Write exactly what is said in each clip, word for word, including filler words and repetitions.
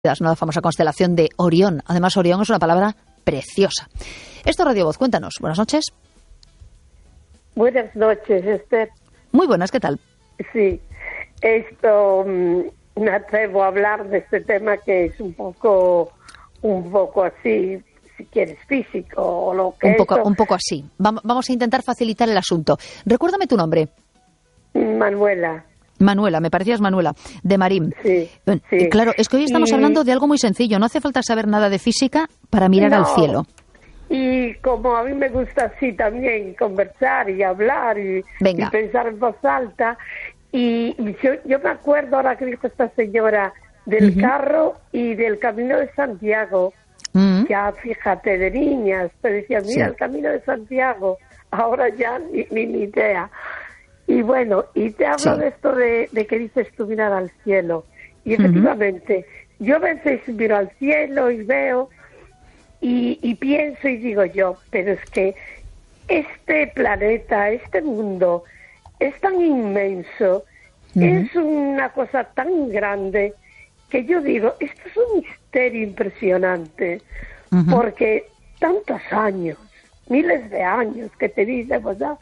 ¿no? La famosa constelación de Orión. Además, Orión es una palabra preciosa. Esto es Radio Voz. Cuéntanos. Buenas noches. Buenas noches, Esther. Muy buenas, ¿qué tal? Sí, esto um, me atrevo a hablar de este tema que es un poco, un poco así, si quieres, físico o lo que un poco, eso. un poco así. Vamos a intentar facilitar el asunto. Recuérdame tu nombre. Manuela. Manuela, me parecías Manuela, de Marín. Sí, sí. Claro, es que hoy estamos y... hablando de algo muy sencillo. No hace falta saber nada de física para mirar no. al cielo. Y como a mí me gusta así también conversar y hablar y, y pensar en voz alta, y yo, yo me acuerdo ahora que dijo esta señora del uh-huh. carro y del Camino de Santiago, uh-huh. ya fíjate, de niñas, te decían, mira, sí. el Camino de Santiago, ahora ya ni, ni, ni idea. Y bueno, y te hablo sí. de esto de, de que dices tú mirar al cielo, y efectivamente, uh-huh. yo a veces miro al cielo y veo, Y, y pienso y digo yo, pero es que este planeta, este mundo, es tan inmenso, uh-huh. es una cosa tan grande, que yo digo, esto es un misterio impresionante, uh-huh. porque tantos años, miles de años que te dicen, ¿verdad?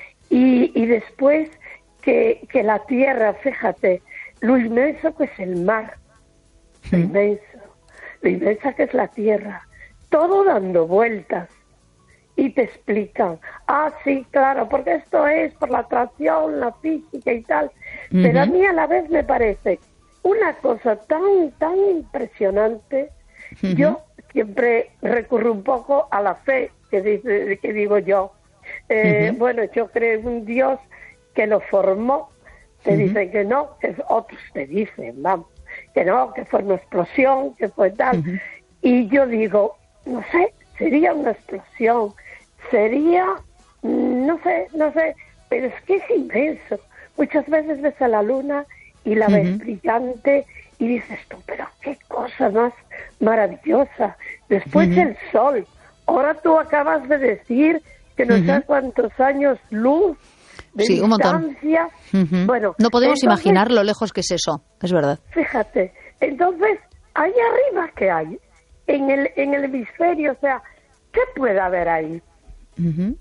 Y, y después que, que la Tierra, fíjate, lo inmenso que es el mar, uh-huh. lo inmenso, lo inmensa que es la Tierra, todo dando vueltas, y te explican, ah, sí, claro, porque esto es por la atracción, la física y tal, uh-huh. pero a mí a la vez me parece una cosa tan, tan impresionante, uh-huh. yo siempre recurro un poco a la fe, que, dice, que digo yo, eh, uh-huh. bueno, yo creo en un Dios que lo formó, te uh-huh. dicen que no, que otros te dicen, vamos, que no, que fue una explosión, que fue tal, uh-huh. y yo digo, no sé, sería una explosión, sería, no sé, no sé, pero es que es inmenso. Muchas veces ves a la luna y la uh-huh. ves brillante y dices tú, pero qué cosa más maravillosa. Después uh-huh. el sol. Ahora tú acabas de decir que no uh-huh. sé cuántos años luz de sí, distancia. Un montón. Uh-huh. Bueno, no podemos entonces, imaginar lo lejos que es eso, es verdad. Fíjate, entonces, ahí arriba, ¿qué hay? En el, en el hemisferio, o sea, ¿qué puede haber ahí? Uh-huh.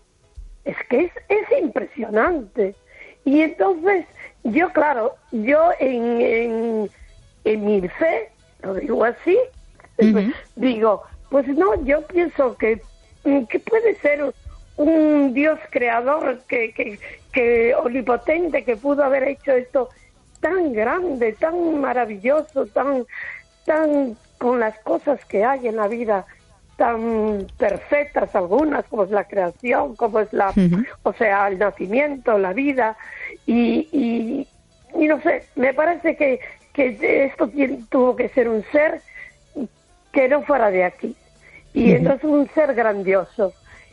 Es que es, es impresionante. Y entonces, yo, claro, yo en, en, en mi fe, lo digo así, uh-huh. digo, pues no, yo pienso que, que puede ser un Dios creador, que, que, que omnipotente, que pudo haber hecho esto tan grande, tan maravilloso, tan, tan con las cosas que hay en la vida tan perfectas algunas, como es la creación, como es la, uh-huh. o sea, el nacimiento, la vida, y, y, y no sé, me parece que, que esto tuvo que ser un ser que no fuera de aquí, y uh-huh. entonces un ser grandioso,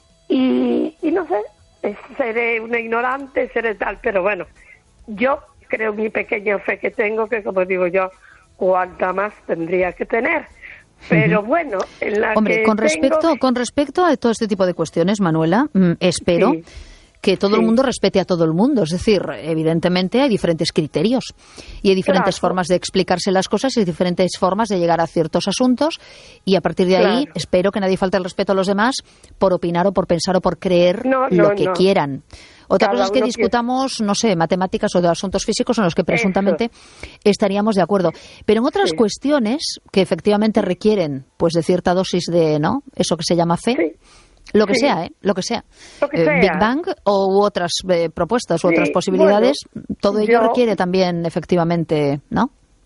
y, y no sé, seré una ignorante, seré tal, pero bueno, yo creo mi pequeña fe que tengo, que como digo yo, cuánta más tendría que tener. Pero uh-huh. bueno, en la Hombre, que con tengo... respecto, con respecto a todo este tipo de cuestiones, Manuela, mmm, espero sí. que todo sí. el mundo respete a todo el mundo. Es decir, evidentemente hay diferentes criterios y hay diferentes claro. formas de explicarse las cosas y diferentes formas de llegar a ciertos asuntos, y a partir de ahí claro. espero que nadie falte el respeto a los demás por opinar o por pensar o por creer no, lo no, que no. quieran. Otra Cada cosa es que discutamos, quiere... no sé, matemáticas o de asuntos físicos en los que presuntamente Eso. estaríamos de acuerdo. Pero en otras sí. cuestiones que efectivamente requieren pues de cierta dosis de, ¿no? Eso que se llama fe, sí. lo que sí. sea, ¿eh? Lo que sea. Lo que eh, sea. Big Bang o u otras eh, propuestas u sí. otras posibilidades, bueno, todo ello yo... requiere también efectivamente, ¿no?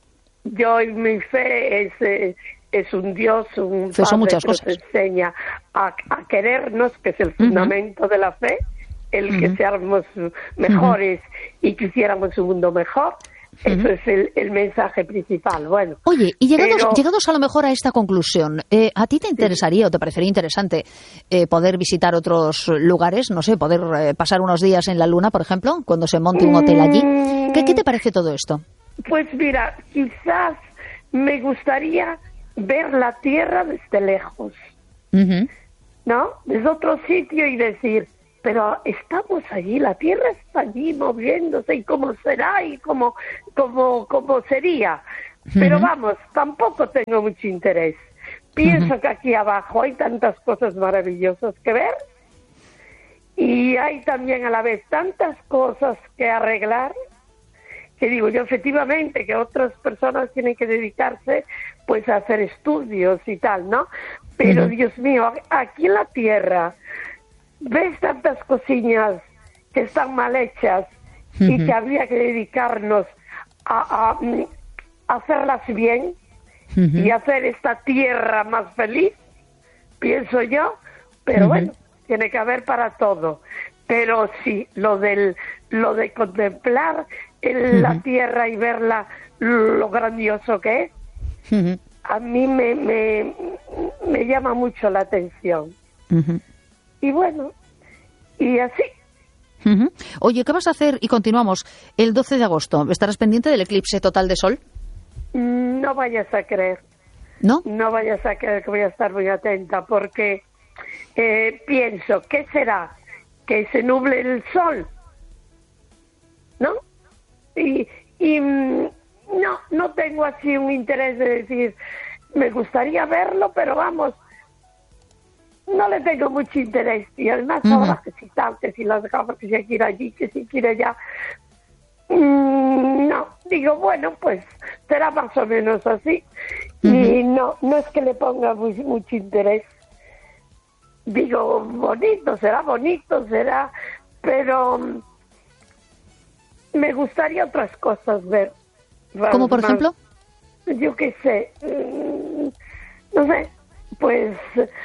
Yo y mi fe es... Eh... es un Dios, un fe son Padre muchas que cosas. nos enseña a, a querernos, que es el fundamento uh-huh. de la fe, el uh-huh. que seamos mejores uh-huh. y que hiciéramos un mundo mejor. Uh-huh. Eso es el, el mensaje principal. Bueno. Oye, y llegados, pero... llegados a lo mejor a esta conclusión, eh, ¿a ti te interesaría sí. o te parecería interesante eh, poder visitar otros lugares? No sé, poder eh, pasar unos días en la Luna, por ejemplo, cuando se monte un hotel allí. Mm... ¿Qué, ¿Qué te parece todo esto? Pues mira, quizás me gustaría ver la Tierra desde lejos, uh-huh. ¿no? Desde otro sitio y decir, pero estamos allí, la Tierra está allí moviéndose, y cómo será y cómo, cómo, cómo sería. Pero vamos, tampoco tengo mucho interés. Pienso uh-huh. que aquí abajo hay tantas cosas maravillosas que ver y hay también a la vez tantas cosas que arreglar, que digo yo efectivamente que otras personas tienen que dedicarse pues a hacer estudios y tal, ¿no? Pero uh-huh. Dios mío, aquí en la tierra ves tantas cosillas que están mal hechas uh-huh. y que habría que dedicarnos a, a, a hacerlas bien uh-huh. y hacer esta tierra más feliz, pienso yo, pero uh-huh. bueno, tiene que haber para todo. Pero sí, lo del lo de contemplar el, uh-huh. la tierra y verla lo grandioso que es, uh-huh. a mí me, me, me llama mucho la atención. Uh-huh. Y bueno, y así. Uh-huh. Oye, ¿qué vas a hacer? Y continuamos. El doce de agosto, ¿estarás pendiente del eclipse total de sol? No vayas a creer. ¿No? No vayas a creer que voy a estar muy atenta, porque eh, pienso, ¿qué será? Que se nuble el sol, ¿no? Y, y no, no tengo así un interés de decir, me gustaría verlo, pero vamos, no le tengo mucho interés. Y además uh-huh. ahora que si tal, que si las gafas, que si hay que ir allí, que si quiere allá, mm, no, digo, bueno, pues será más o menos así. Uh-huh. Y no, no es que le ponga muy, mucho interés. Digo, bonito, será bonito, será, pero me gustaría otras cosas ver. ¿Cómo por más, ejemplo? Yo qué sé, no sé, pues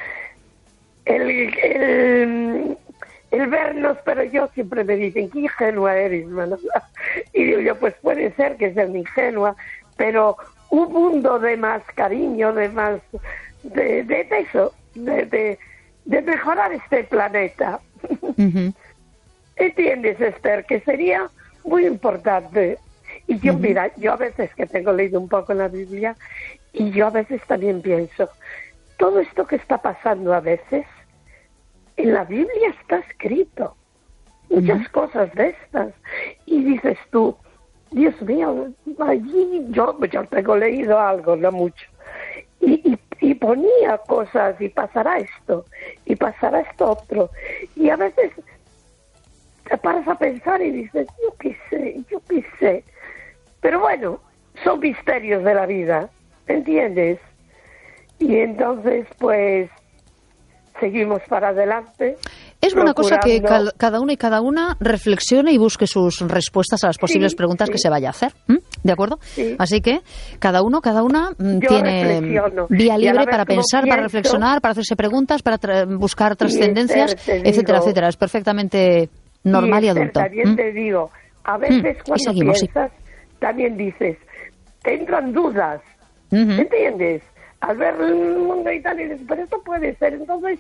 el, el, el vernos, pero yo siempre me dicen, qué ingenua eres, mano. Y digo yo, pues puede ser que sea ingenua, pero un mundo de más cariño, de más, de, de, de eso, de... de de mejorar este planeta. Uh-huh. ¿Entiendes, Esther? Que sería muy importante. Y yo, uh-huh. mira, yo a veces que tengo leído un poco en la Biblia, y yo a veces también pienso, todo esto que está pasando a veces, en la Biblia está escrito. Muchas uh-huh. cosas de estas. Y dices tú, Dios mío, allí yo, yo tengo leído algo, no mucho. Y, y, y ponía cosas, y pasará esto, y pasará esto otro. Y a veces te paras a pensar y dices, yo qué sé, yo qué sé. Pero bueno, son misterios de la vida, ¿entiendes? Y entonces, pues, seguimos para adelante. Es buena cosa que cada uno y cada una reflexione y busque sus respuestas a las posibles sí, preguntas sí. que se vaya a hacer. ¿Mm? ¿De acuerdo? Sí. Así que cada uno, cada una Yo tiene vía libre para pensar, pienso, para reflexionar, para hacerse preguntas, para tra- buscar trascendencias, etcétera, digo, etcétera. Es perfectamente normal y, y adulto. También ¿Mm? te digo, a veces ¿Mm? cuando seguimos, piensas, sí. también dices, te entran dudas, uh-huh. ¿entiendes? Al ver el mundo y tal, y dices, pero esto puede ser, entonces...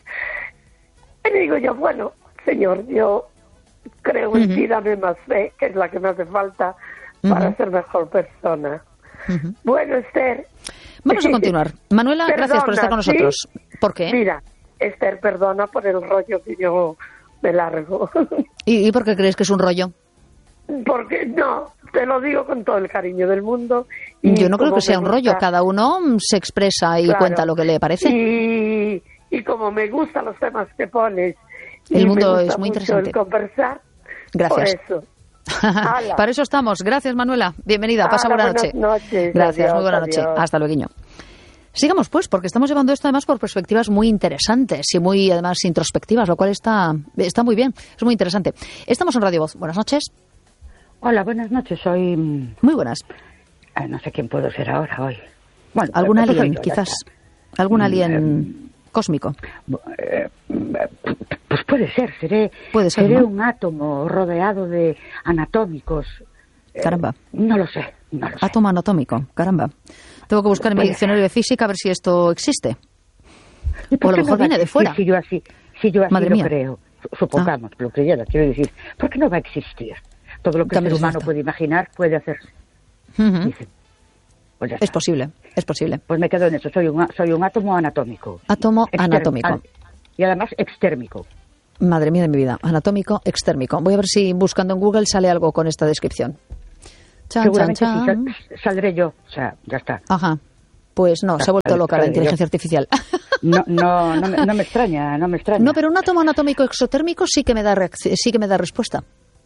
Y digo yo, bueno, Señor, yo creo en uh-huh. ti, dame más fe, que es la que me hace falta para uh-huh. ser mejor persona. Uh-huh. Bueno, Esther... Vamos a continuar. Manuela, perdona, gracias por estar con nosotros. ¿Sí? ¿Por qué? Mira, Esther, perdona por el rollo que yo me largo. ¿Y, ¿Y por qué crees que es un rollo? Porque, no, te lo digo con todo el cariño del mundo. Y yo no creo que sea un rollo, cada uno se expresa y claro. cuenta lo que le parece. Y... Y como me gustan los temas que pones, el mundo me gusta es muy mucho interesante. El conversar, gracias. Por eso. Para eso estamos. Gracias, Manuela. Bienvenida. Pasa Ala, buena noche. noches. Gracias, adiós, muy buena adiós. noche. Hasta luego. Sigamos, pues, porque estamos llevando esto además por perspectivas muy interesantes y muy, además, introspectivas, lo cual está, está muy bien. Es muy interesante. Estamos en Radio Voz. Buenas noches. Hola, buenas noches. Soy... Muy buenas. Eh, no sé quién puedo ser ahora, hoy. Bueno, ¿Algún pues, alien, yo, quizás? ¿Algún mm, alien... Eh, cósmico? Eh, pues puede ser, seré, puede ser, seré ¿no? un átomo rodeado de anatómicos. Caramba. Eh, no lo sé, no lo sé. Átomo anatómico, caramba. Tengo que buscar en mi diccionario de física a ver si esto existe. O a lo mejor no viene de fuera. Si yo así, si yo así Madre lo mía. creo, supongamos, ah. lo creyera, quiero decir, ¿por qué no va a existir? Todo lo que el ser humano puede imaginar puede hacerse. Uh-huh. Dicen. Pues es posible, es posible. Pues me quedo en eso, soy un, soy un átomo anatómico. Átomo Exterm- anatómico. Y además extérmico. Madre mía de mi vida, anatómico, extérmico. Voy a ver si buscando en Google sale algo con esta descripción. Chan, seguramente chan, chan. Sí, saldré yo, o sea, ya está. Ajá. Pues no, se ha vuelto loca la inteligencia artificial. No, no, no, me, no me extraña, no me extraña. No, pero un átomo anatómico exotérmico sí que me da reacc- sí que me da respuesta.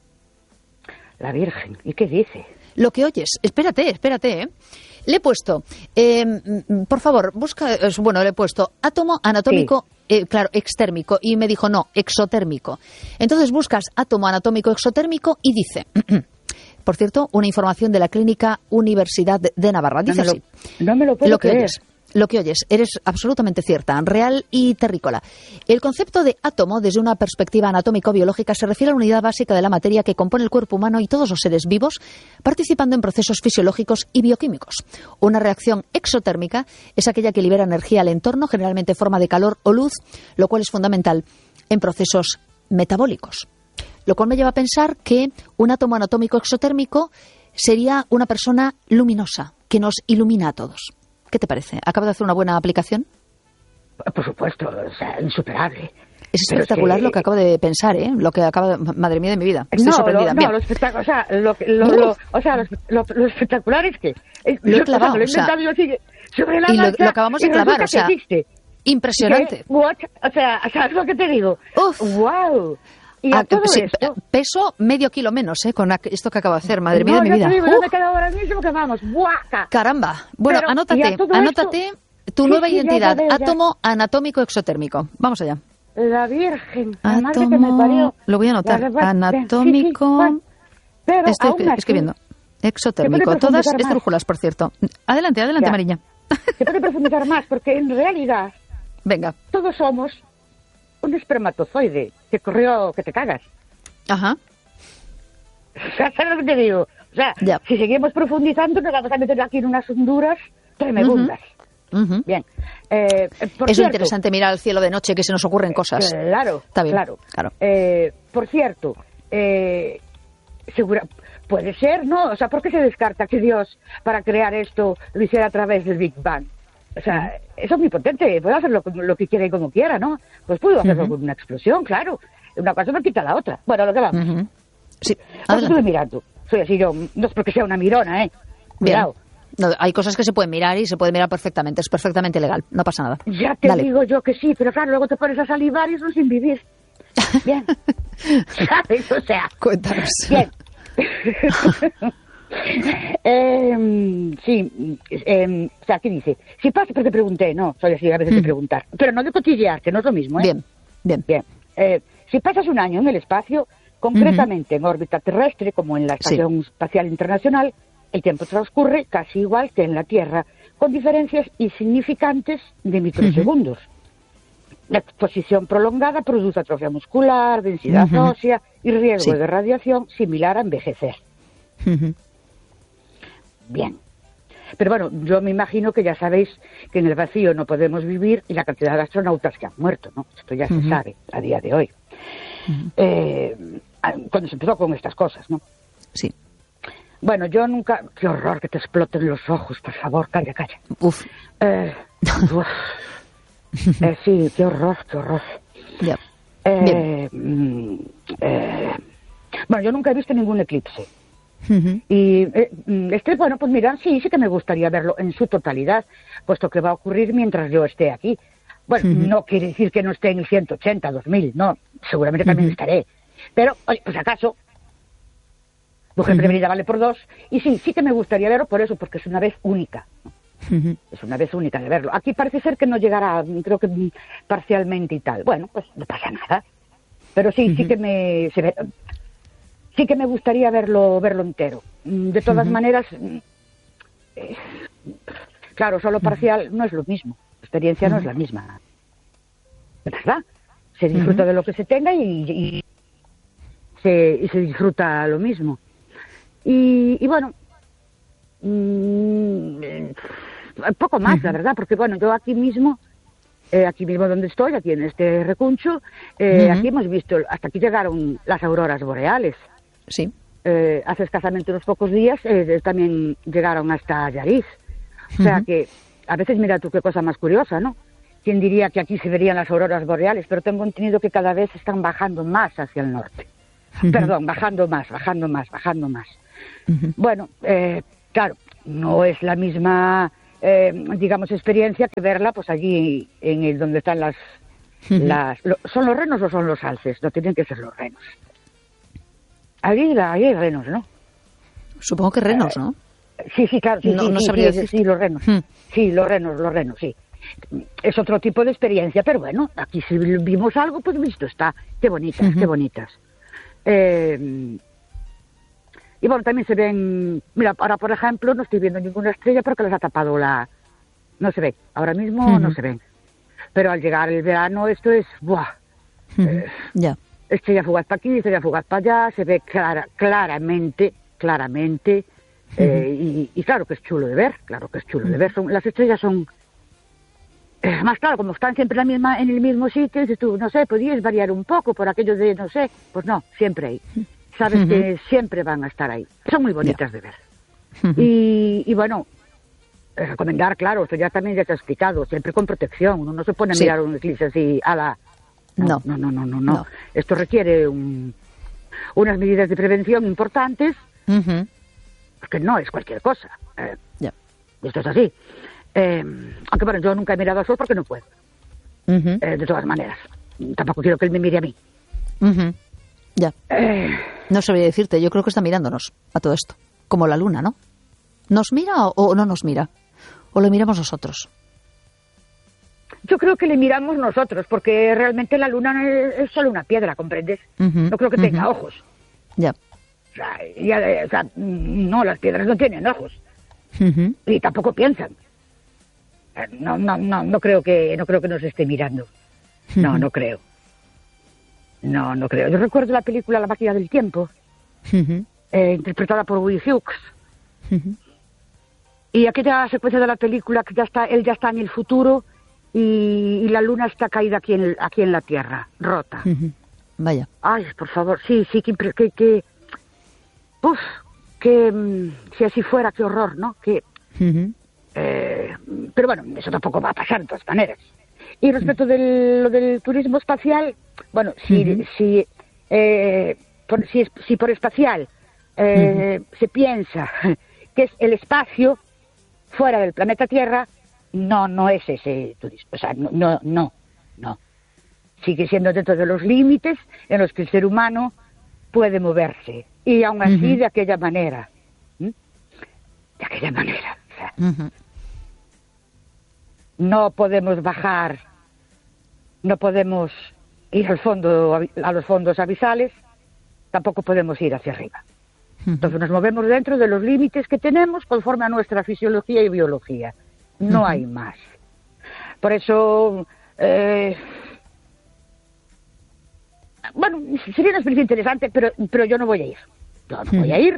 La Virgen, ¿y qué dice? Lo que oyes, espérate, espérate, ¿eh? Le he puesto, eh, por favor, busca, bueno, le he puesto átomo anatómico, sí. eh, claro, extérmico, y me dijo no, exotérmico. Entonces buscas átomo anatómico exotérmico y dice, por cierto, una información de la Clínica Universidad de Navarra, dice no así. Lo, no me lo puedo lo que creer. oyes. Lo que oyes, eres absolutamente cierta, real y terrícola. El concepto de átomo, desde una perspectiva anatómico-biológica, se refiere a la unidad básica de la materia que compone el cuerpo humano y todos los seres vivos, participando en procesos fisiológicos y bioquímicos. Una reacción exotérmica es aquella que libera energía al entorno, generalmente en forma de calor o luz, lo cual es fundamental en procesos metabólicos. Lo cual me lleva a pensar que un átomo anatómico exotérmico sería una persona luminosa, que nos ilumina a todos. ¿Qué te parece? ¿Acabo de hacer una buena aplicación? Por supuesto, o sea, insuperable. Es espectacular es que... lo que acabo de pensar, ¿eh? Lo que acaba de... Madre mía de mi vida. Estoy no, sorprendida. Lo, no, lo espectacular, o sea, lo, lo, lo, o sea, lo, lo, lo espectacular es que... Es, lo he clavado, o sea, lo he inventado o sea, yo sigue sobre la y marcha, lo, lo acabamos de clavar, o sea, impresionante. Que, what? O sea, ¿sabes lo que te digo? Uf. Wow. Y a ah, todo sí, esto... Peso medio kilo menos, ¿eh? Con esto que acabo de hacer, madre mía no, de mi vida. No, yo uh. me he quedado ahora mismo que vamos, ¡guaca! Caramba. Bueno, Pero, anótate, anótate esto... tu sí, nueva sí, identidad, ya, ya, ya. átomo anatómico exotérmico. Vamos allá. La Virgen, la átomo... madre que me parió. Lo voy a anotar. La... Anatómico... Sí, sí, pero Estoy aún así, escribiendo. Exotérmico. Todas estrújulas, por cierto. Adelante, adelante, ya. Mariña. Se puede profundizar más, porque en realidad... Venga. Todos somos un espermatozoide que corrió que te cagas. Ajá. O sea, ¿sabes lo que te digo? O sea, ya. si seguimos profundizando, nos vamos a meter aquí en unas honduras tremendas. Uh-huh. Uh-huh. Bien. Eh, por es cierto, interesante mirar al cielo de noche, que se nos ocurren cosas. Claro, Está bien, claro. claro. Eh, por cierto, eh, segura, puede ser, ¿no? O sea, ¿por qué se descarta que Dios, para crear esto, lo hiciera a través del Big Bang? O sea, uh-huh. eso es muy potente, puede hacerlo lo que quiera y como quiera, ¿no? Pues pudo hacerlo uh-huh. con una explosión, claro. Una cosa no quita la otra. Bueno, lo que vamos. Uh-huh. Sí, pues estuve mirando. Soy así yo, no es porque sea una mirona, ¿eh? Cuidado. No, hay cosas que se pueden mirar y se puede mirar perfectamente, es perfectamente legal, no pasa nada. Ya te Dale. digo yo que sí, pero claro, luego te pones a salivar y eso sin vivir. Bien. ¿Sabes? O sea... Cuéntanos. Bien. eh, sí, eh, o sea, ¿qué dice? Si pasa, pero te pregunté, no, soy así a veces mm. de preguntar, pero no de cotillear, que no es lo mismo, ¿eh? Bien, bien. Bien. Eh, si pasas un año en el espacio, concretamente uh-huh. en órbita terrestre, como en la Estación sí. Espacial Internacional, el tiempo transcurre casi igual que en la Tierra, con diferencias insignificantes de microsegundos. Uh-huh. La exposición prolongada produce atrofia muscular, densidad uh-huh. ósea y riesgo sí. de radiación similar a envejecer. Uh-huh. Bien. Pero bueno, yo me imagino que ya sabéis que en el vacío no podemos vivir y la cantidad de astronautas que han muerto, ¿no? Esto ya uh-huh. se sabe a día de hoy. Uh-huh. Eh, cuando se empezó con estas cosas, ¿no? Sí. Bueno, yo nunca... Qué horror que te exploten los ojos, por favor, calla, calla. Uf. Eh, uf. eh, sí, qué horror, qué horror. Ya. Eh, mm, eh, bueno, yo nunca he visto ningún eclipse. Uh-huh. Y eh, este, bueno, pues mira, sí, sí que me gustaría verlo en su totalidad, puesto que va a ocurrir mientras yo esté aquí. Bueno, uh-huh. no quiere decir que no esté en el ciento ochenta, dos mil, no, seguramente también uh-huh. estaré. Pero, oye, pues acaso, mujer uh-huh. prevenida vale por dos, y sí, sí que me gustaría verlo por eso, porque es una vez única. Uh-huh. Es una vez única de verlo. Aquí parece ser que no llegará, creo que parcialmente y tal. Bueno, pues no pasa nada. Pero sí, uh-huh. sí que me... Se ve, sí que me gustaría verlo verlo entero. De todas uh-huh. maneras, eh, claro, solo parcial no es lo mismo. La experiencia uh-huh. no es la misma. ¿Verdad? Se disfruta uh-huh. de lo que se tenga y, y, se, y se disfruta lo mismo. Y, y bueno, mmm, poco más, uh-huh. la verdad, porque bueno, yo aquí mismo, eh, aquí mismo donde estoy, aquí en este recuncho, eh, uh-huh. aquí hemos visto, hasta aquí llegaron las auroras boreales. Sí. Eh, hace escasamente unos pocos días eh, también llegaron hasta Yariz. O sea uh-huh. que a veces mira tú qué cosa más curiosa, ¿no? ¿Quién diría que aquí se verían las auroras boreales? Pero tengo entendido que cada vez están bajando más hacia el norte. Uh-huh. Perdón, bajando más, bajando más, bajando más. Uh-huh. Bueno, eh, claro, no es la misma, eh, digamos, experiencia que verla pues allí en el donde están las... Uh-huh. las lo, ¿Son los renos o son los alces? No tienen que ser los renos. Allí, allí hay renos, ¿no? Supongo que renos, ¿no? Sí, sí, claro. Sí, no sí, no sí, sabría sí, decir. Sí, los renos. Hmm. Sí, los renos, los renos, sí. Es otro tipo de experiencia, pero bueno, aquí si vimos algo, pues visto está. Qué bonitas, uh-huh. qué bonitas. Eh, y bueno, también se ven... Mira, ahora, por ejemplo, no estoy viendo ninguna estrella porque les ha tapado la... No se ve. Ahora mismo uh-huh. no se ven. Pero al llegar el verano, esto es... ¡Buah! Uh-huh. Eh, ya. Estrella fugaz para aquí, estrella fugaz para allá, se ve clara, claramente, claramente... Eh, y, y claro que es chulo de ver, claro que es chulo de ver. Son, las estrellas son... Eh, más claro, como están siempre en, la misma, en el mismo sitio, dices tú, no sé, podías variar un poco por aquello de, no sé, pues no, siempre ahí. Sabes uh-huh. que siempre van a estar ahí. Son muy bonitas yeah. de ver. Uh-huh. Y, y bueno, eh, recomendar, claro, esto ya también ya te he explicado, siempre con protección. Uno no se pone a sí. mirar un eclipse así, a la... No, no, no, no, no. no. no. Esto requiere un, unas medidas de prevención importantes. Uh-huh. Porque no es cualquier cosa. Eh, yeah. Esto es así. Eh, aunque bueno, yo nunca he mirado al sol porque no puedo. Uh-huh. Eh, de todas maneras. Tampoco quiero que él me mire a mí. Uh-huh. Ya. Eh, no sabría decirte. Yo creo que está mirándonos a todo esto. Como la luna, ¿no? ¿Nos mira o, o no nos mira? ¿O lo miramos nosotros? Yo creo que le miramos nosotros, porque realmente la luna es, es solo una piedra, ¿comprendes? Uh-huh. No creo que uh-huh. tenga ojos. Ya. O sea, ya, o sea, no, las piedras no tienen ojos. Uh-huh. Y tampoco piensan. No, no, no, no creo que, no creo que nos esté mirando. Uh-huh. No, no creo. No, no creo. Yo recuerdo la película La máquina del tiempo, uh-huh. eh, interpretada por Will Hughes. Uh-huh. Y aquella secuencia de la película que ya está, él ya está en el futuro y, y la luna está caída aquí en, aquí en la Tierra, rota. Uh-huh. Vaya. Ay, por favor, sí, sí, que... que, que Uf, que um, si así fuera, qué horror, ¿no? Que, uh-huh. eh, pero bueno, eso tampoco va a pasar de todas maneras. Y respecto uh-huh. de lo del turismo espacial, bueno, si uh-huh. si, eh, por, si, si por espacial eh, uh-huh. se piensa que es el espacio fuera del planeta Tierra, no, no es ese turismo. O sea, no, no, no, no. Sigue siendo dentro de los límites en los que el ser humano puede moverse. Y aún así uh-huh. de aquella manera. ¿Mm? De aquella manera. O sea, uh-huh. no podemos bajar, no podemos ir al fondo, a los fondos abisales, tampoco podemos ir hacia arriba. Uh-huh. Entonces nos movemos dentro de los límites que tenemos conforme a nuestra fisiología y biología. No uh-huh. hay más. Por eso... Eh, bueno, sería una experiencia interesante, pero, pero yo no voy a ir. Yo no voy a ir.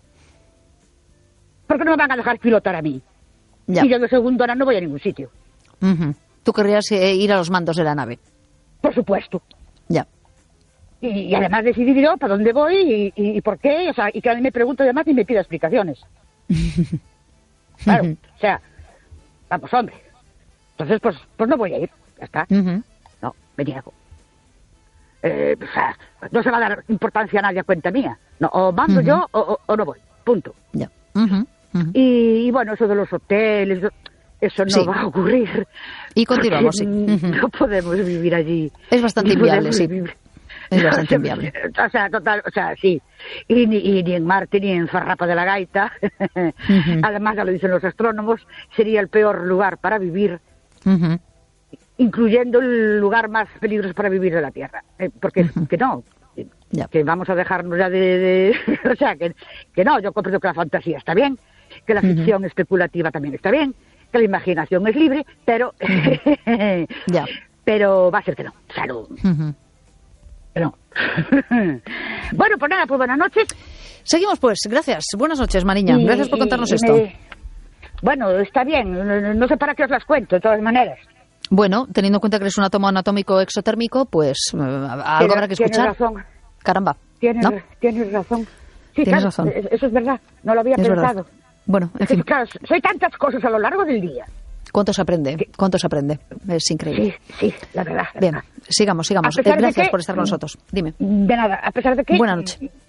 Porque no me van a dejar pilotar a mí. Ya. Y yo de segundo ahora no voy a ningún sitio. Uh-huh. ¿Tú querrías eh, ir a los mandos de la nave? Por supuesto. Ya. Y, y además decidir yo para dónde voy y, y, y por qué. O sea, y que a mí me pregunte además y me pida explicaciones. Claro, uh-huh. o sea, vamos, hombre. Entonces, pues, pues no voy a ir. Ya está. Uh-huh. No, me niego. Eh, o sea, no se va a dar importancia a nadie a cuenta mía. No, o mando uh-huh. yo o, o, o no voy. Punto. Ya. Uh-huh. Uh-huh. Y, y bueno, eso de los hoteles, eso no sí. va a ocurrir. Y continuamos, sí. Uh-huh. No podemos vivir allí. Es bastante inviable, sí. Vivir. Es bastante inviable. O sea, total, o sea, sí. Y ni, y ni en Marte ni en Farrapa de la Gaita. Uh-huh. Además, ya lo dicen los astrónomos, sería el peor lugar para vivir. Uh-huh. Incluyendo el lugar más peligroso para vivir de la Tierra. Eh, porque uh-huh. que no, que, yeah. que vamos a dejarnos ya de... de o sea, que, que no, yo comprendo que la fantasía está bien, que la ficción uh-huh. especulativa también está bien, que la imaginación es libre, pero... Uh-huh. yeah. Pero va a ser que no, o sea, no... Uh-huh. Que no. Bueno, pues nada, pues buenas noches. Seguimos pues, gracias. Buenas noches, Mariña. Y, gracias por contarnos y, y esto. Me... Bueno, está bien, no, no sé para qué os las cuento, de todas maneras. Bueno, teniendo en cuenta que eres un átomo anatómico exotérmico, pues uh, algo habrá que escuchar. Tienes razón. Caramba. Tienes, ¿no? tienes razón. Sí, tienes claro, razón. Eso es verdad, no lo había es pensado. Verdad. Bueno, en es fin. Que, claro, soy tantas cosas a lo largo del día. ¿Cuánto se aprende? ¿Cuánto se aprende? Es increíble. Sí, sí, la verdad. La Bien, verdad. sigamos, sigamos. Eh, gracias que, por estar con nosotros. Dime. De nada, a pesar de que... Buenas noches.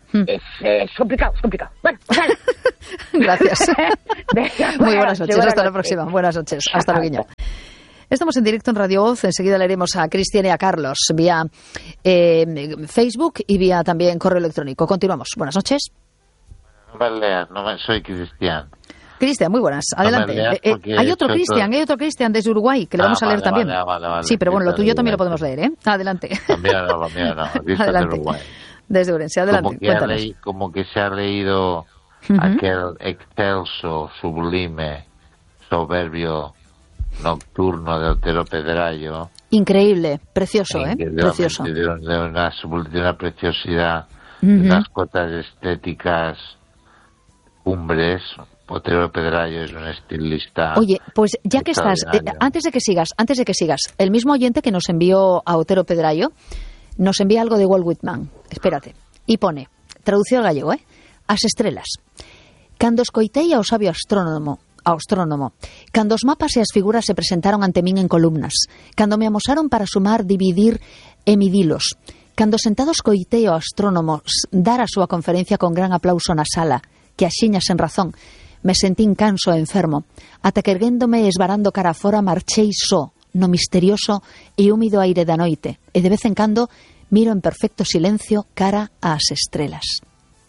Hmm. Es, es complicado, es complicado. Bueno, pues vale. Gracias. Muy buenas noches, hasta la próxima. Buenas noches, hasta luego. Estamos en directo en Radio Voz, enseguida leeremos a Cristian y a Carlos vía eh, Facebook y vía también correo electrónico. Continuamos. Buenas noches. No me leas, no me, soy Cristian. Cristian, muy buenas. Adelante. No eh, eh, hay otro Cristian, hay otro Cristian desde Uruguay que le vamos ah, a leer vale, también. Vale, vale, vale. Sí, pero bueno, lo tuyo también lo podemos leer, ¿eh? Adelante. También no, lo mío no. Adelante. De Uruguay. Desde Urense, adelante. Como que, leí, como que se ha leído uh-huh. aquel excelso, sublime, soberbio nocturno de Otero Pedrayo. Increíble, precioso, ¿eh? Precioso. De, de, una, de una preciosidad, uh-huh. de unas cotas estéticas cumbres. Otero Pedrayo es un estilista. Oye, pues ya que estás, eh, antes de que sigas, antes de que sigas, el mismo oyente que nos envió a Otero Pedrayo nos envía algo de Walt Whitman. Espérate. Y pone, traducido al gallego, ¿eh? As estrelas. Cando escoitei ao sabio astrónomo, ao astrónomo, cando os mapas e as figuras se presentaron ante min en columnas, cando me amosaron para sumar, dividir e midilos, cando sentado escoitei ao astrónomo dar a súa conferencia con gran aplauso na sala, que axiña sen razón, me sentín canso e enfermo, ata que erguéndome e esvarando cara fora marchei só, no misterioso e húmido aire da noite, e de vez en cando miro en perfecto silencio cara ás estrelas.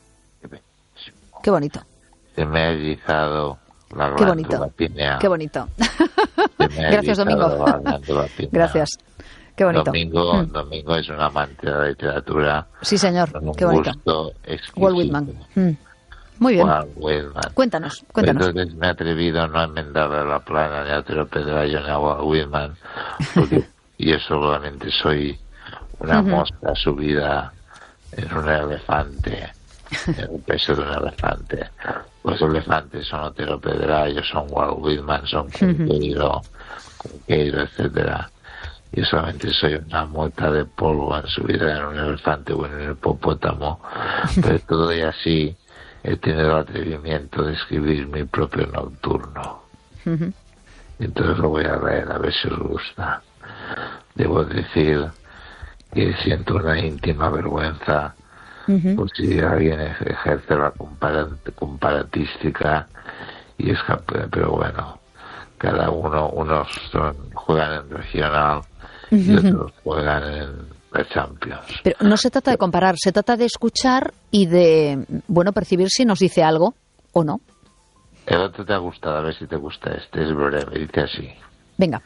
Qué bonito. Se me ha erizado la Qué bonito. Pinea. Qué bonito. Gracias, Domingo. Gracias. Qué bonito. Domingo, mm. Domingo es un amante de la literatura. Sí, señor. Con un Qué bonito. Gusto exquisito. Walt Whitman. Mm. Muy bien. Walt Whitman. Cuéntanos, cuéntanos. Entonces me he atrevido no a enmendarle la plana ni a Otero Pedrayo ni a Walt Whitman, porque yo solamente soy una uh-huh. mosca subida en un elefante, en el peso de un elefante. Los elefantes son Otero Pedrayo, son Walt Whitman, son Cunqueiro, Cunqueiro, etcétera. Yo solamente soy una mota de polvo subida en un elefante o en un hipopótamo, pero todo y así he tenido el atrevimiento de escribir mi propio nocturno. Uh-huh. Entonces lo voy a leer, a ver si os gusta. Debo decir que siento una íntima vergüenza uh-huh. por si alguien ejerce la comparat- comparatística y escapa, pero bueno, cada uno, unos son, juegan en regional uh-huh. y otros juegan en la Champions. Pero no se trata de comparar, se trata de escuchar y de, bueno, percibir si nos dice algo o no. El otro te ha gustado, a ver si te gusta este, es breve, dice así. Venga.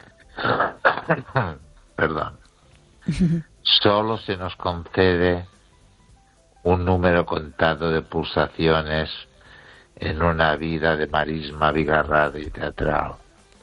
Perdón. Solo se nos concede un número contado de pulsaciones en una vida de marisma abigarrada y teatral.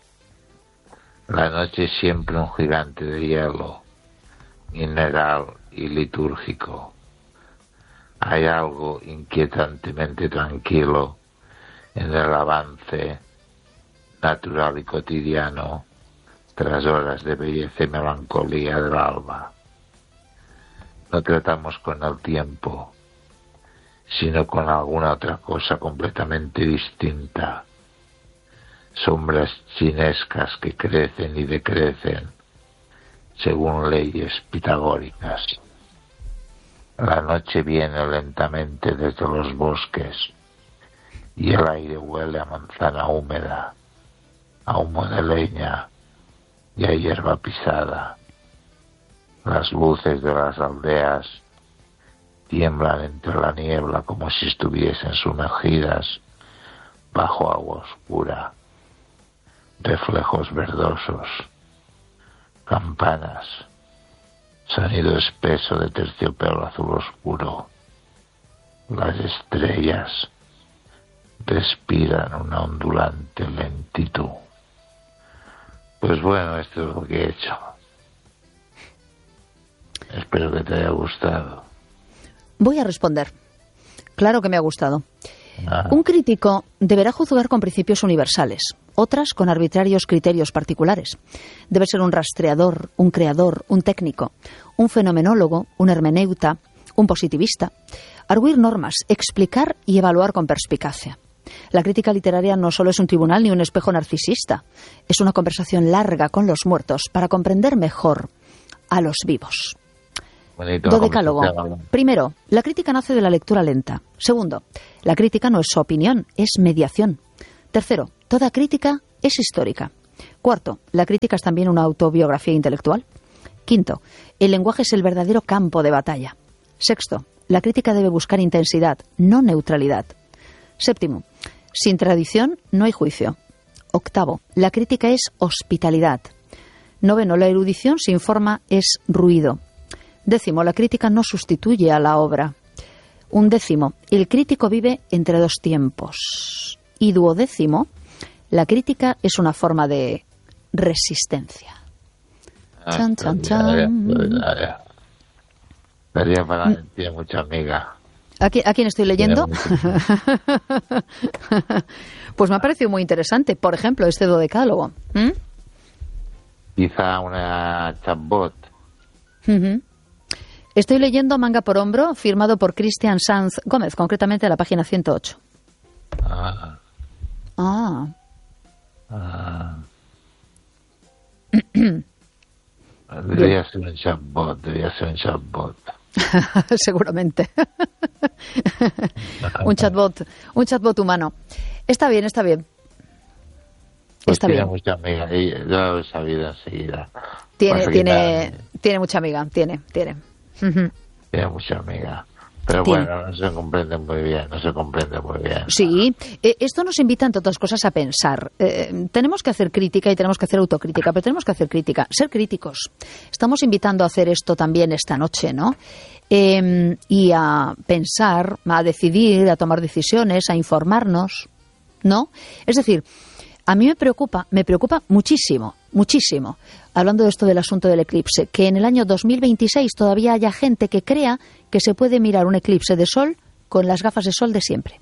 La noche es siempre un gigante de hielo, mineral y litúrgico. Hay algo inquietantemente tranquilo en el avance natural y cotidiano tras horas de belleza y melancolía del alba. No tratamos con el tiempo, sino con alguna otra cosa completamente distinta. Sombras chinescas que crecen y decrecen según leyes pitagóricas. La noche viene lentamente desde los bosques y el aire huele a manzana húmeda, a humo de leña y a hierba pisada. Las luces de las aldeas tiemblan entre la niebla como si estuviesen sumergidas bajo agua oscura. Reflejos verdosos, campanas, sonido espeso de terciopelo azul oscuro. Las estrellas respiran una ondulante lentitud. Pues bueno, esto es lo que he hecho. Espero que te haya gustado. Voy a responder. Claro que me ha gustado. Ah. Un crítico deberá juzgar con principios universales, otras con arbitrarios criterios particulares. Debe ser un rastreador, un creador, un técnico, un fenomenólogo, un hermeneuta, un positivista. Arguir normas, explicar y evaluar con perspicacia. La crítica literaria no solo es un tribunal ni un espejo narcisista, es una conversación larga con los muertos para comprender mejor a los vivos. Bonito, Dodecálogo. Primero, la crítica nace de la lectura lenta. Segundo, la crítica no es opinión, es mediación. Tercero, toda crítica es histórica. Cuarto, la crítica es también una autobiografía intelectual. Quinto, el lenguaje es el verdadero campo de batalla. Sexto, la crítica debe buscar intensidad, no neutralidad. Séptimo, sin tradición no hay juicio. Octavo, la crítica es hospitalidad. Noveno, la erudición sin forma es ruido. Décimo, la crítica no sustituye a la obra. Undécimo, el crítico vive entre dos tiempos. Y duodécimo, la crítica es una forma de resistencia. Ah, chan, chan, chan. Daría para tiene mucha amiga. ¿A quién, ¿A quién estoy leyendo? Pues me ha parecido muy interesante. Por ejemplo, este dodecálogo. ¿Mm? Quizá una chatbot. Uh-huh. Estoy leyendo Manga por Hombro, firmado por Cristian Sanz Gómez, concretamente la página ciento ocho. Ah. Ah. Ah. Debería ser un chatbot, debería ser un chatbot. Seguramente. un chatbot, un chatbot humano. Está bien, está bien. Pues está tiene bien. mucha amiga, y yo lo he sabido enseguida. Tiene, Pasa tiene, que tiene mucha amiga, tiene, tiene. Uh-huh. Tiene mucha amiga. Pero Tiene. bueno, no se comprende muy bien, no se comprende muy bien. Sí, eh, esto nos invita, entre otras cosas, a pensar. Eh, tenemos que hacer crítica y tenemos que hacer autocrítica, pero tenemos que hacer crítica, ser críticos. Estamos invitando a hacer esto también esta noche, ¿no? Eh, y a pensar, a decidir, a tomar decisiones, a informarnos, ¿no? Es decir, a mí me preocupa, me preocupa muchísimo, muchísimo, hablando de esto del asunto del eclipse, que en el año dos mil veintiséis todavía haya gente que crea que se puede mirar un eclipse de sol con las gafas de sol de siempre.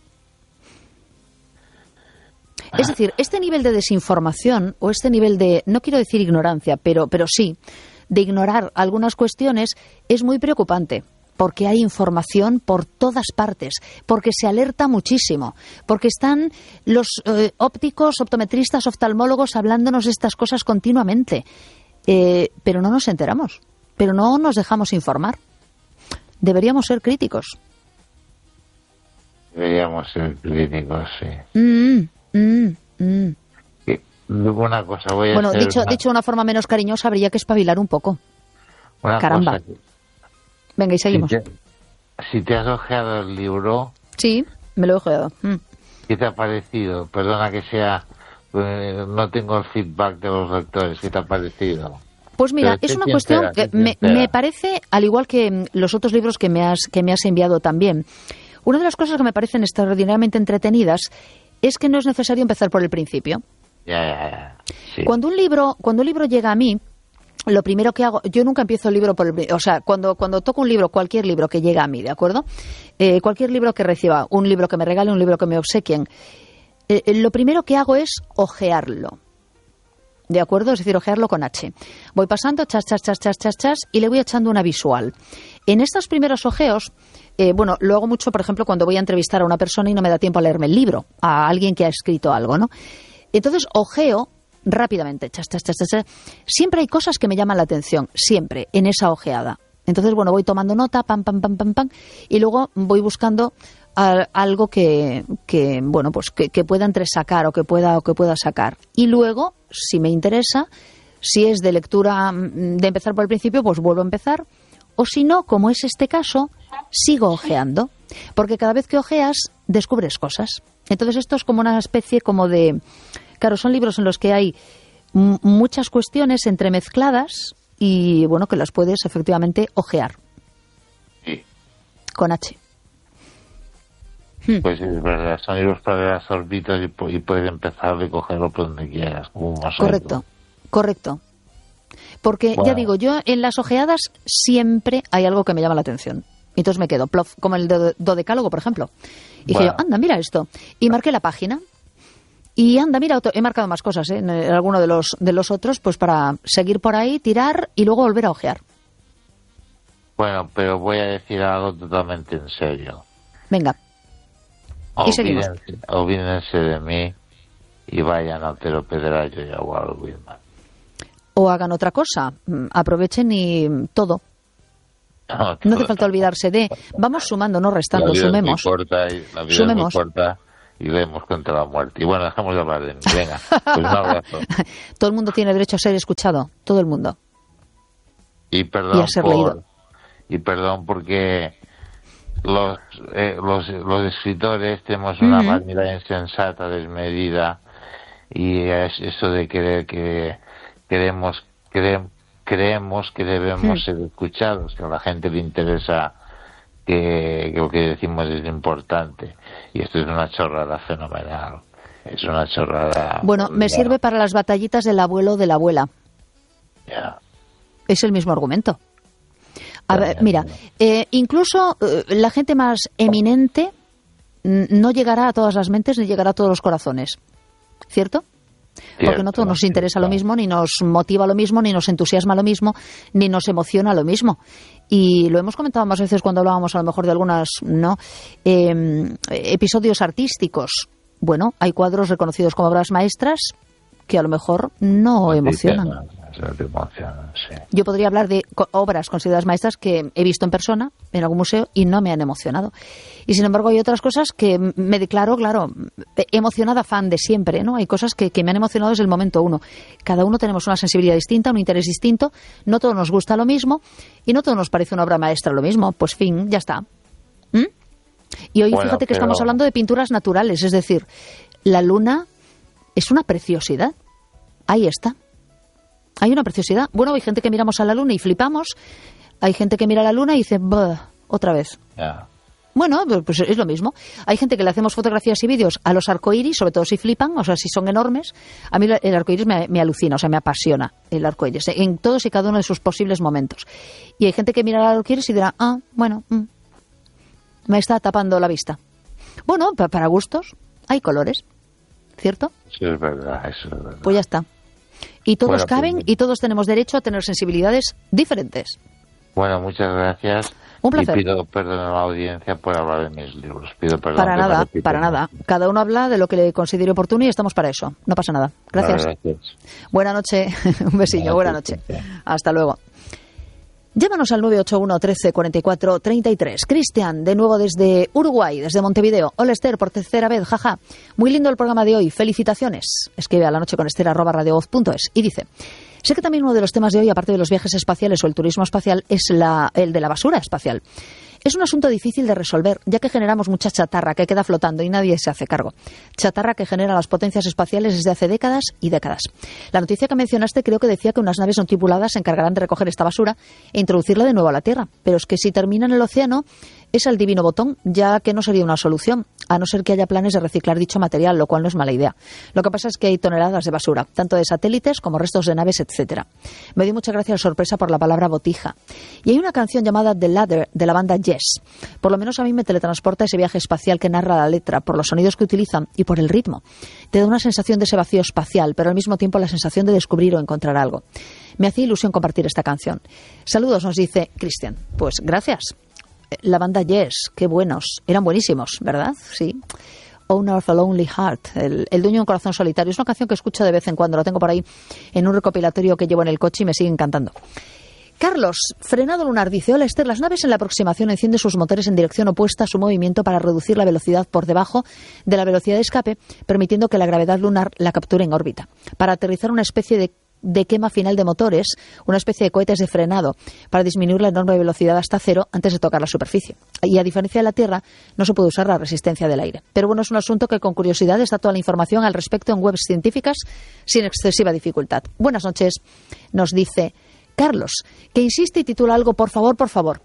Es decir, este nivel de desinformación o este nivel de, no quiero decir ignorancia, pero, pero sí, de ignorar algunas cuestiones es muy preocupante. Porque hay información por todas partes, porque se alerta muchísimo, porque están los eh, ópticos, optometristas, oftalmólogos hablándonos de estas cosas continuamente. Eh, pero no nos enteramos, pero no nos dejamos informar. Deberíamos ser críticos. Deberíamos ser críticos, sí. Mm, mm, mm. Y una cosa, voy a bueno, hacer dicho, una, dicho de una forma menos cariñosa, habría que espabilar un poco. una Caramba. cosa que- Venga, y seguimos. Si te, si te has ojeado el libro, Sí, me lo he ojeado. Mm. ¿qué te ha parecido? Perdona que sea, eh, no tengo el feedback de los lectores. ¿Qué te ha parecido? Pues mira, Pero es una sé cuestión sincera, que sé me, sincera. me parece, al igual que mm, los otros libros que me has que me has enviado también, una de las cosas que me parecen extraordinariamente entretenidas es que no es necesario empezar por el principio. Ya, ya, ya. Sí. Cuando un libro, cuando un libro llega a mí, lo primero que hago, yo nunca empiezo el libro por el, pri- o sea, cuando cuando toco un libro, cualquier libro que llega a mí, ¿de acuerdo? Eh, cualquier libro que reciba, un libro que me regale, un libro que me obsequien, eh, eh, lo primero que hago es ojearlo. ¿De acuerdo? Es decir, ojearlo con H. Voy pasando, chas, chas, chas, chas, chas, chas, y le voy echando una visual. En estos primeros ojeos, eh, bueno, lo hago mucho, por ejemplo, cuando voy a entrevistar a una persona y no me da tiempo a leerme el libro, a alguien que ha escrito algo, ¿no? Entonces, ojeo rápidamente, chas, chas, chas, chas, chas. Siempre hay cosas que me llaman la atención, siempre, en esa ojeada. Entonces, bueno, voy tomando nota, pam, pam, pam, pam, pam, y luego voy buscando a, algo que, que, bueno, pues que, que pueda entresacar o que pueda, o que pueda sacar. Y luego, si me interesa, si es de lectura, de empezar por el principio, pues vuelvo a empezar. O si no, como es este caso, sigo ojeando. Porque cada vez que ojeas, descubres cosas. Entonces, esto es como una especie como de... Claro, son libros en los que hay m- muchas cuestiones entremezcladas y, bueno, que las puedes efectivamente ojear. Sí. Con H. Pues es verdad, son libros para las orbitas y, pu- y puedes empezar a cogerlo por donde quieras, como un masondo. Correcto, correcto. Porque, Bueno. ya digo, yo en las ojeadas siempre hay algo que me llama la atención. Y entonces me quedo, plof, como el de dodecálogo, por ejemplo. Y dije Bueno. yo, anda, mira esto. Y marqué la página. Y anda, mira, otro, he marcado más cosas, ¿eh? En alguno de los, de los otros, pues para seguir por ahí, tirar y luego volver a ojear. Bueno, pero voy a decir algo totalmente en serio. Venga. Y seguimos. Olvídense, olvídense de mí y vayan a Otero Pedrayo y a Walt Whitman. O hagan otra cosa, mm, aprovechen y todo. No, no hace falta olvidarse de... Vamos sumando, no restando, la vida sumemos. Es muy corta y la vida sumemos. Es muy corta y vemos contra la muerte. Y bueno, dejamos de hablar de mí. Venga, pues un abrazo. Todo el mundo tiene derecho a ser escuchado, todo el mundo. Y perdón, y a ser por, leído. Y perdón porque los, eh, los, los escritores tenemos una uh-huh. manera insensata, desmedida, y es eso de creer que queremos, creemos, creemos que debemos uh-huh. ser escuchados, que a la gente le interesa que, que lo que decimos es importante. Y esto es una chorrada fenomenal. Es una chorrada... Bueno, me sirve para las batallitas del abuelo o de la abuela. Ya. Yeah. Es el mismo argumento. A ver, mira, eh, incluso eh, la gente más eminente no llegará a todas las mentes ni llegará a todos los corazones. ¿Cierto? Cierto, porque no todo nos interesa lo mismo, ni nos motiva lo mismo, ni nos entusiasma lo mismo, ni nos emociona lo mismo. Y lo hemos comentado más veces cuando hablábamos a lo mejor de algunos ¿no? eh, episodios artísticos. Bueno, hay cuadros reconocidos como obras maestras que a lo mejor no emocionan. Sí. Yo podría hablar de obras consideradas maestras que he visto en persona en algún museo y no me han emocionado. Y sin embargo hay otras cosas que me declaro, claro, emocionada fan de siempre, ¿no? Hay cosas que, que me han emocionado desde el momento uno. Cada uno tenemos una sensibilidad distinta, un interés distinto, no todo nos gusta lo mismo y no todo nos parece una obra maestra lo mismo. Pues fin, ya está. ¿Mm? Y hoy bueno, fíjate que pero... estamos hablando de pinturas naturales, es decir, la luna es una preciosidad. Ahí está. Hay una preciosidad. Bueno, hay gente que miramos a la luna y flipamos. Hay gente que mira a la luna y dice, bah, otra vez. Yeah. Bueno, pues es lo mismo. Hay gente que le hacemos fotografías y vídeos a los arcoíris, sobre todo si flipan, o sea, si son enormes. A mí el arcoíris me, me alucina, o sea, me apasiona el arcoíris, en todos y cada uno de sus posibles momentos. Y hay gente que mira al arcoíris y dirá, ah, bueno, mm, me está tapando la vista. Bueno, para gustos, hay colores, ¿cierto? Eso es verdad, eso es verdad. Pues ya está. Y todos bueno, caben pues, y todos tenemos derecho a tener sensibilidades diferentes. Bueno, muchas gracias. Un placer. Y pido perdón a la audiencia por hablar de mis libros. Pido perdón. Para nada, para nada. Cada uno habla de lo que le considere oportuno y estamos para eso. No pasa nada. Gracias. Vale, gracias. Buena noche. Un besillo. Buena noche. Hasta luego. Llámanos al nueve ocho uno, trece, cuarenta y cuatro, treinta y tres. Cristian, de nuevo desde Uruguay, desde Montevideo. Hola Esther, por tercera vez, jaja. Muy lindo el programa de hoy, felicitaciones. Escribe a la noche con Esther arroba radiovoz punto es y dice, sé que también uno de los temas de hoy, aparte de los viajes espaciales o el turismo espacial, es la, el de la basura espacial. Es un asunto difícil de resolver, ya que generamos mucha chatarra que queda flotando y nadie se hace cargo. Chatarra que generan las potencias espaciales desde hace décadas y décadas. La noticia que mencionaste creo que decía que unas naves no tripuladas se encargarán de recoger esta basura e introducirla de nuevo a la Tierra. Pero es que si termina en el océano, es al divino botón, ya que no sería una solución, a no ser que haya planes de reciclar dicho material, lo cual no es mala idea. Lo que pasa es que hay toneladas de basura, tanto de satélites como restos de naves, etcétera. Me dio mucha gracia la sorpresa por la palabra botija. Y hay una canción llamada The Ladder, de la banda Yes. Por lo menos a mí me teletransporta ese viaje espacial que narra la letra, por los sonidos que utilizan y por el ritmo. Te da una sensación de ese vacío espacial, pero al mismo tiempo la sensación de descubrir o encontrar algo. Me hacía ilusión compartir esta canción. Saludos, nos dice Cristian. Pues gracias. La banda Yes, qué buenos. Eran buenísimos, ¿verdad? Sí. Owner of a Lonely Heart, el, el dueño de un corazón solitario. Es una canción que escucho de vez en cuando. La tengo por ahí en un recopilatorio que llevo en el coche y me sigue encantando. Carlos, Frenado Lunar, dice, hola Esther, las naves en la aproximación encienden sus motores en dirección opuesta a su movimiento para reducir la velocidad por debajo de la velocidad de escape, permitiendo que la gravedad lunar la capture en órbita. Para aterrizar una especie de de quema final de motores, una especie de cohetes de frenado para disminuir la enorme velocidad hasta cero antes de tocar la superficie. Y a diferencia de la Tierra, no se puede usar la resistencia del aire. Pero bueno, es un asunto que con curiosidad está toda la información al respecto en webs científicas sin excesiva dificultad. Buenas noches, nos dice Carlos, que insiste y titula algo, por favor, por favor.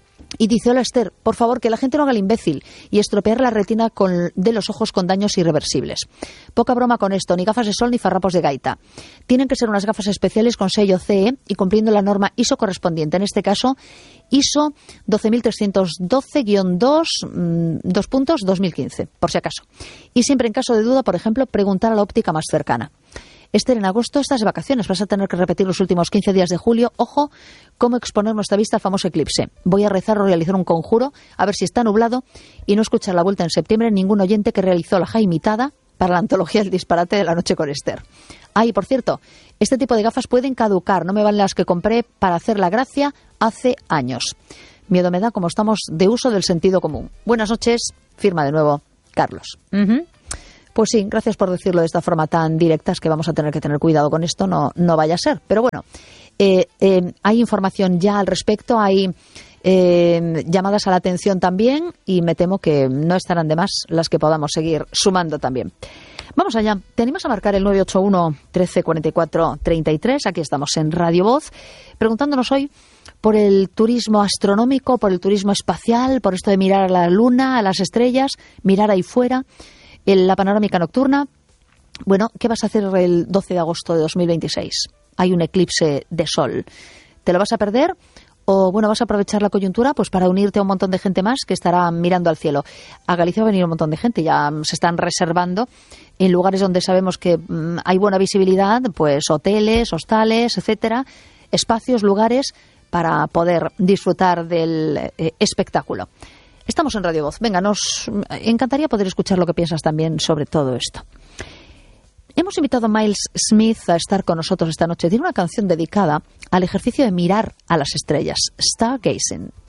Y dice, hola Esther, por favor, que la gente no haga el imbécil y estropear la retina con, de los ojos con daños irreversibles. Poca broma con esto, ni gafas de sol ni farrapos de gaita. Tienen que ser unas gafas especiales con sello C E y cumpliendo la norma I S O correspondiente. En este caso, I S O doce mil trescientos doce guión dos, dos puntos, dos mil quince, por si acaso. Y siempre en caso de duda, por ejemplo, preguntar a la óptica más cercana. Esther, en agosto estás de vacaciones, vas a tener que repetir los últimos quince días de julio. Ojo, cómo exponer nuestra vista al famoso eclipse. Voy a rezar o realizar un conjuro, a ver si está nublado, y no escuchar la vuelta en septiembre ningún oyente que realizó la jaimitada para la antología El disparate de la noche con Esther. Ah, y por cierto, este tipo de gafas pueden caducar, no me valen las que compré para hacer la gracia hace años. Miedo me da como estamos de uso del sentido común. Buenas noches, firma de nuevo Carlos. Uh-huh. Pues sí, gracias por decirlo de esta forma tan directa, es que vamos a tener que tener cuidado con esto, no, no vaya a ser. Pero bueno, eh, eh, hay información ya al respecto, hay eh, llamadas a la atención también y me temo que no estarán de más las que podamos seguir sumando también. Vamos allá, ¿te animas a marcar el nueve ocho uno, trece cuarenta y cuatro, treinta y tres? Aquí estamos en Radio Voz, preguntándonos hoy por el turismo astronómico, por el turismo espacial, por esto de mirar a la luna, a las estrellas, mirar ahí fuera, en la panorámica nocturna. Bueno, ¿qué vas a hacer el doce de agosto de dos mil veintiséis? Hay un eclipse de sol. ¿Te lo vas a perder? O, bueno, vas a aprovechar la coyuntura pues para unirte a un montón de gente más que estará mirando al cielo. A Galicia va a venir un montón de gente, ya se están reservando en lugares donde sabemos que mmm, hay buena visibilidad, pues hoteles, hostales, etcétera, espacios, lugares para poder disfrutar del eh, espectáculo. Estamos en Radio Voz. Venga, nos encantaría poder escuchar lo que piensas también sobre todo esto. Hemos invitado a Miles Smith a estar con nosotros esta noche. Tiene una canción dedicada al ejercicio de mirar a las estrellas, Stargazing.